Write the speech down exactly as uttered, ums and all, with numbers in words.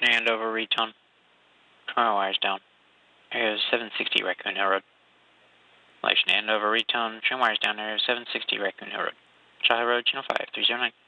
near Andover, Reton. Power wires down. Area seven sixty Raccoon Hill Road. Relation Andover, Reton. Trim wires down. Area seven sixty Raccoon Hill Road. Charlie Road, channel five three zero nine.